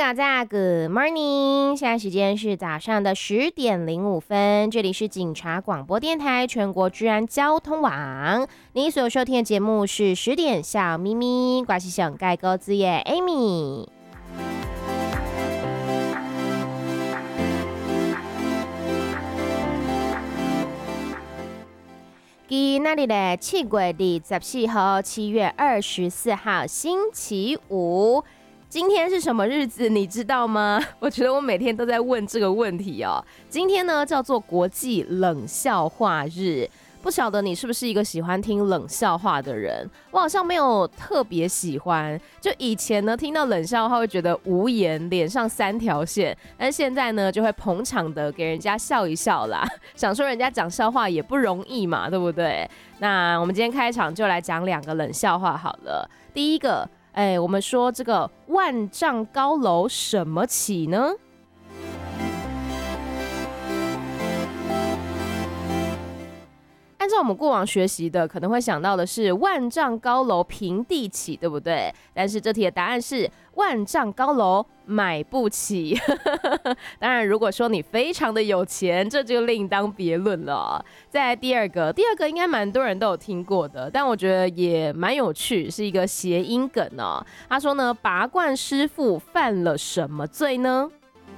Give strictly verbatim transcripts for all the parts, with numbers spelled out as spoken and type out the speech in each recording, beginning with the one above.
大家 Good morning， 现在时间是早上的十点零五分，这里是警察广播电台全国治安交通网。你所收听的节目是十点小咪咪，我是上盖高子耶 Amy。今天的七月二十四号，七月二十四号，星期五。今天是什么日子，你知道吗？我觉得我每天都在问这个问题哦。今天呢，叫做国际冷笑话日。不晓得你是不是一个喜欢听冷笑话的人？我好像没有特别喜欢。就以前呢，听到冷笑话会觉得无言，脸上三条线。但现在呢，就会捧场的给人家笑一笑啦。想说人家讲笑话也不容易嘛，对不对？那我们今天开场就来讲两个冷笑话好了。第一个。哎，我们说这个万丈高楼什么起呢？按照我们过往学习的，可能会想到的是万丈高楼平地起，对不对？但是这题的答案是万丈高楼买不起。当然，如果说你非常的有钱，这就另当别论了。再来第二个，第二个应该蛮多人都有听过的，但我觉得也蛮有趣，是一个谐音梗哦。他说呢，拔罐师傅犯了什么罪呢？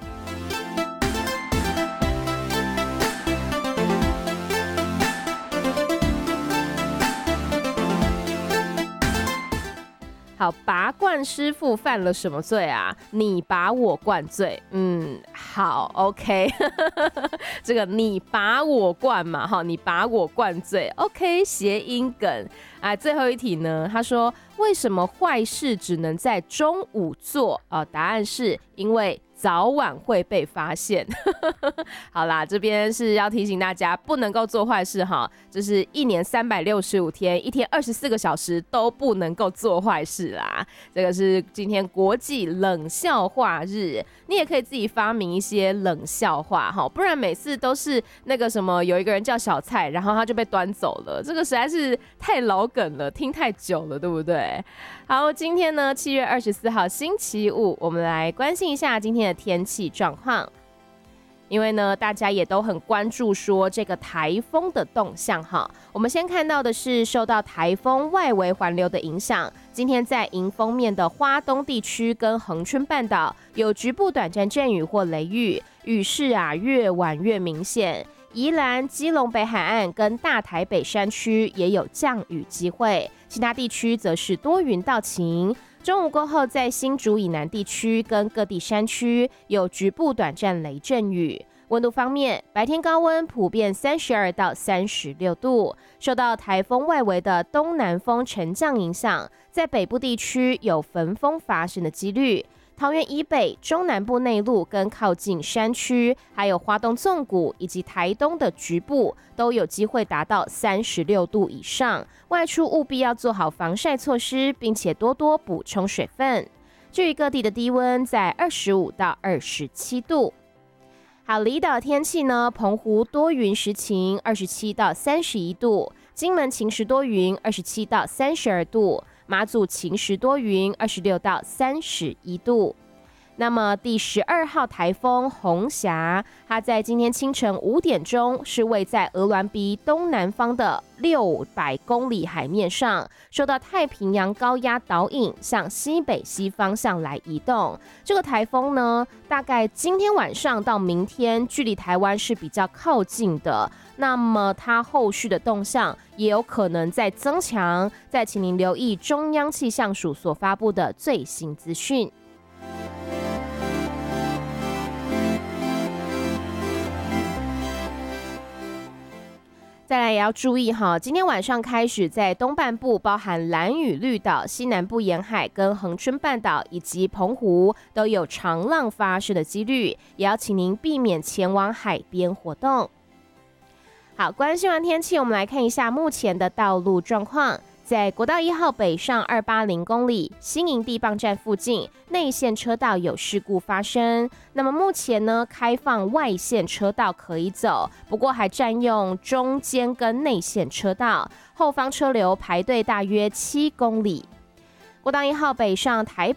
好，拔罐师傅犯了什么罪啊？你把我灌醉。嗯，好 ，OK 。这个你把我灌嘛，哈，你把我灌醉 ，OK， 谐音梗啊。最后一题呢，他说为什么坏事只能在中午做啊？答案是因为早晚会被发现。好啦，这边是要提醒大家不能够做坏事哈，就是一年三百六十五天，一天二十四个小时都不能够做坏事啦。这个是今天国际冷笑话日，你也可以自己发明一些冷笑话哈，不然每次都是那个什么有一个人叫小蔡，然后他就被端走了，这个实在是太老梗了，听太久了，对不对？好，今天呢七月二十四号星期五，我们来关心一下今天的天气状况。因为呢，大家也都很关注说这个台风的动向哈。我们先看到的是受到台风外围环流的影响，今天在迎风面的花东地区跟恒春半岛有局部短暂阵雨或雷雨，雨势啊越晚越明显。宜兰、基隆北海岸跟大台北山区也有降雨机会，其他地区则是多云到晴。中午过后，在新竹以南地区跟各地山区有局部短暂雷阵雨。温度方面，白天高温普遍三十二到三十六度，受到台风外围的东南风沉降影响，在北部地区有焚风发生的几率。桃园以北、中南部内陆跟靠近山区，还有花东纵谷以及台东的局部，都有机会达到三十六度以上。外出务必要做好防晒措施，并且多多补充水分。至于各地的低温在二十五到二十七度。好，离岛天气呢，澎湖多云时晴，二十七到三十一度；金门晴时多云，二十七到三十二度；马祖晴时多云，二十六到三十一度。那么第十二号台风红霞，它在今天清晨五点钟是位在鹅銮鼻东南方的六百公里海面上，受到太平洋高压导引，向西北西方向来移动。这个台风呢，大概今天晚上到明天，距离台湾是比较靠近的。那么它后续的动向也有可能在增强，再请您留意中央气象署所发布的最新资讯。再来也要注意哈，今天晚上开始，在东半部包含兰屿、绿岛、西南部沿海跟恒春半岛以及澎湖都有长浪发生的几率，也要请您避免前往海边活动。好，关心完天气，我们来看一下目前的道路状况。在国道一号北上二百八十公里新营地磅站附近，内线车道有事故发生。那么目前呢，开放外线车道可以走，不过还占用中间跟内线车道，后方车流排队大约七公里。国道一号北上台